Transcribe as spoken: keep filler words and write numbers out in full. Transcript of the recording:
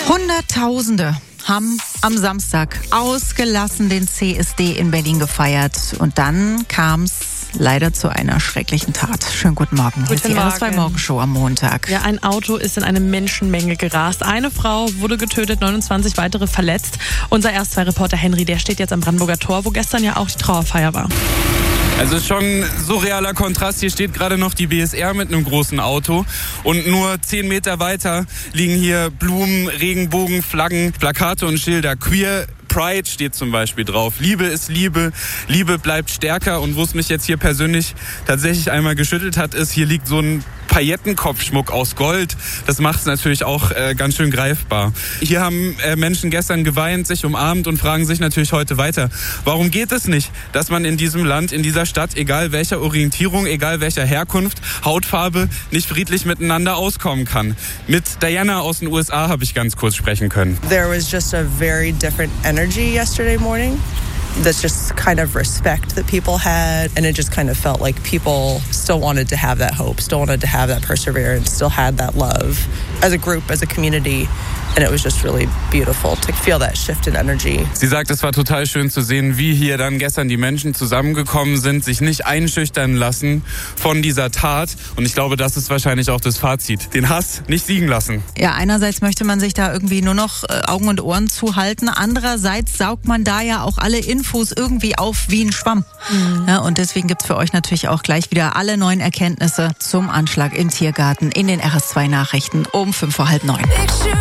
Hunderttausende haben am Samstag ausgelassen den C S D in Berlin gefeiert. Und dann kam es leider zu einer schrecklichen Tat. Schönen guten Morgen. Hier ist die R S zwei Morgenshow am Montag. Ja, ein Auto ist in eine Menschenmenge gerast. Eine Frau wurde getötet, neunundzwanzig weitere verletzt. Unser R S zwei Reporter Henry, der steht jetzt am Brandenburger Tor, wo gestern ja auch die Trauerfeier war. Also schon ein surrealer Kontrast. Hier steht gerade noch die B S R mit einem großen Auto und nur zehn Meter weiter liegen hier Blumen, Regenbogen, Flaggen, Plakate und Schilder. Queer Pride steht zum Beispiel drauf. Liebe ist Liebe, Liebe bleibt stärker. Und wo es mich jetzt hier persönlich tatsächlich einmal geschüttelt hat, ist, hier liegt so ein Paillettenkopfschmuck aus Gold. Das macht es natürlich auch äh, ganz schön greifbar. Hier haben äh, Menschen gestern geweint, sich umarmt und fragen sich natürlich heute weiter, warum geht es nicht, dass man in diesem Land, in dieser Stadt, egal welcher Orientierung, egal welcher Herkunft, Hautfarbe, nicht friedlich miteinander auskommen kann. Mit Diana aus den U S A habe ich ganz kurz sprechen können. There was just a very different energy yesterday morning. That's just kind of respect that people had, and it just kind of felt like people still wanted to have that hope, still wanted to have that perseverance, still had that love as a group, as a community. And it was just really beautiful to feel that shift in energy. Sie sagt, es war total schön zu sehen, wie hier dann gestern die Menschen zusammengekommen sind, sich nicht einschüchtern lassen von dieser Tat. Und ich glaube, das ist wahrscheinlich auch das Fazit. Den Hass nicht siegen lassen. Ja, einerseits möchte man sich da irgendwie nur noch äh, Augen und Ohren zuhalten. Andererseits saugt man da ja auch alle Infos irgendwie auf wie ein Schwamm. Mhm. Ja, und deswegen gibt's für euch natürlich auch gleich wieder alle neuen Erkenntnisse zum Anschlag im Tiergarten in den R S zwei Nachrichten um fünf vor halb neun.